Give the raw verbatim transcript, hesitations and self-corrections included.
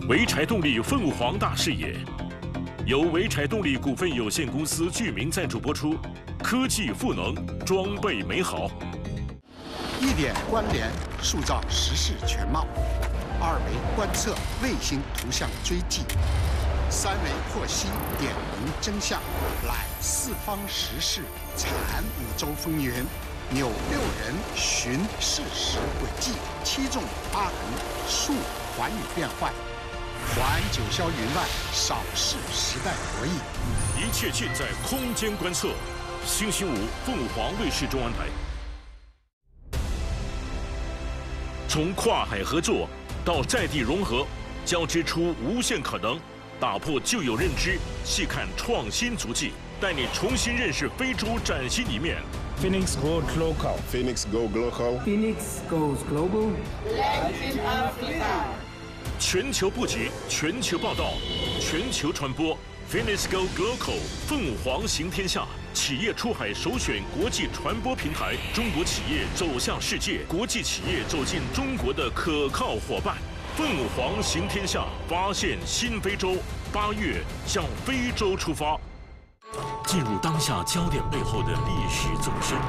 潍柴动力凤凰大视野，由潍柴动力股份有限公司剧名赞助播出。科技赋能，装备美好。 一点关联，塑造时事全貌；二维观测，卫星图像追迹；三维剖析，点明真相。揽四方时事，产五洲风云。扭六人，寻事实轨迹；七纵八横，述寰宇变幻。环九霄云外，扫视时代博弈。 一切尽在空间观测。星期五，凤凰卫视中文台。从跨海合作到在地融合，交织出无限可能，打破旧有认知，细看创新足迹，带你重新认识非洲崭新一面。 Phoenix Go Global. Phoenix Go Global. Phoenix goes global. Latin Africa. 全球布局，全球报道，全球传播。Phoenix Go Global， 凤凰行天下，企业出海首选国际传播平台，中国企业走向世界，国际企业走进中国的可靠伙伴。凤凰行天下，发现新非洲，八月向非洲出发。进入当下焦点背后的历史纵深。